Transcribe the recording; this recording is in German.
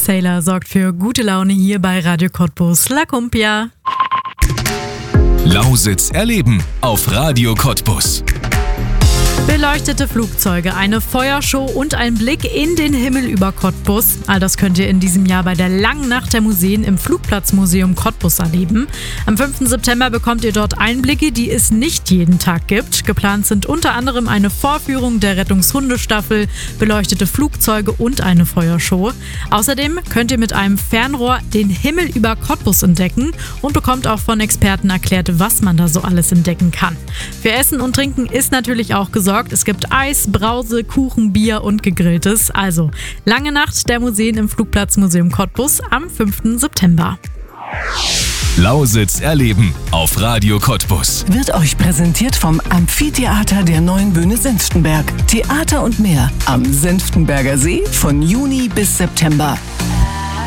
Sailor sorgt für gute Laune hier bei Radio Cottbus. La Cumbia. Lausitz erleben auf Radio Cottbus. Beleuchtete Flugzeuge, eine Feuershow und ein Blick in den Himmel über Cottbus. All das könnt ihr in diesem Jahr bei der Langen Nacht der Museen im Flugplatzmuseum Cottbus erleben. Am 5. September bekommt ihr dort Einblicke, die es nicht jeden Tag gibt. Geplant sind unter anderem eine Vorführung der Rettungshundestaffel, beleuchtete Flugzeuge und eine Feuershow. Außerdem könnt ihr mit einem Fernrohr den Himmel über Cottbus entdecken und bekommt auch von Experten erklärt, was man da so alles entdecken kann. Für Essen und Trinken ist natürlich auch gesorgt. Es gibt Eis, Brause, Kuchen, Bier und Gegrilltes. Also, Lange Nacht der Museen im Flugplatzmuseum Cottbus am 5. September. Lausitz erleben auf Radio Cottbus. Wird euch präsentiert vom Amphitheater der Neuen Bühne Senftenberg. Theater und mehr am Senftenberger See von Juni bis September.